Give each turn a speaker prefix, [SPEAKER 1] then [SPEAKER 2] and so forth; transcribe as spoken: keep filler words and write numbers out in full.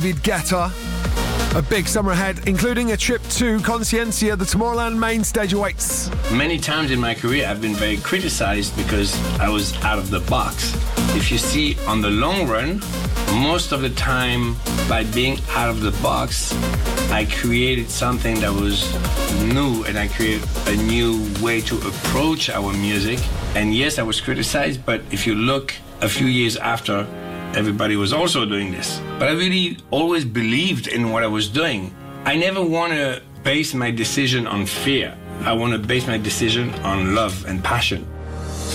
[SPEAKER 1] David Guetta. A big summer ahead, including a trip to Conciencia. The Tomorrowland main stage awaits.
[SPEAKER 2] Many times in my career, I've been very criticized because I was out of the box. If you see, on the long run, most of the time, by being out of the box, I created something that was new, and I created a new way to approach our music. And yes, I was criticized, but if you look a few years after, everybody was also doing this. But I really always believed in what I was doing. I never want to base my decision on fear. I want to base my decision on love and passion.